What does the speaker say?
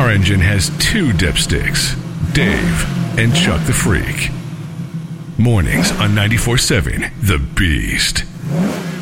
Our engine has two dipsticks, Dave and Chuck the Freak. Mornings on 94.7 The Beast.